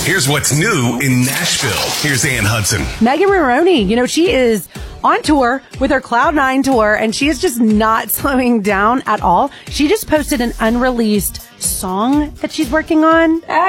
Here's what's new in Nashville. Here's Ann Hudson. Megan Moroney, she is on tour with her Cloud9 tour, and she is just not slowing down at all. She just posted an unreleased song that she's working on.